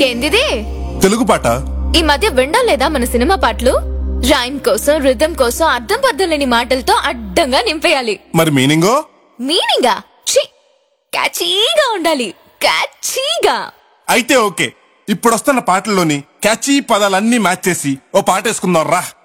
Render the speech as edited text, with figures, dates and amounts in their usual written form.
ఏందిది? తెలుగు పాట. ఈ మధ్య వినడం లేదా మన సినిమా పాటలు? రైమ్ కోసం, రిథమ్ కోసం అర్థం పర్థం లేని మాటలతో అడ్డంగా నింపేయాలి. మరి మీనింగో? మీనింగా క్యాచీగా ఉండాలి. క్యాచీగా. అయితే ఓకే, ఇప్పుడు వస్తున్న పాటల్లోని క్యాచీ పదాలన్నీ మ్యాచ్ చేసి ఓ పాట వేసుకుందాం రా.